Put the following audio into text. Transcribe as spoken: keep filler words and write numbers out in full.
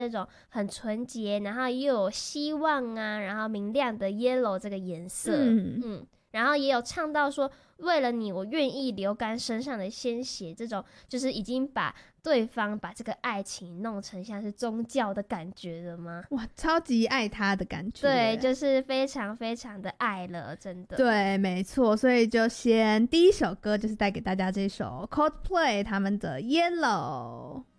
那种很纯洁，然后又有希望啊，然后明亮的 yellow 这个颜色。嗯嗯，然后也有唱到说为了你我愿意流干身上的鲜血，这种就是已经把对方把这个爱情弄成像是宗教的感觉了吗？ 哇，超级爱他的感觉。 对，就是非常非常的爱了，真的。 对，没错，所以就先第一首歌就是带给大家这首 Coldplay 他们的 Yellow。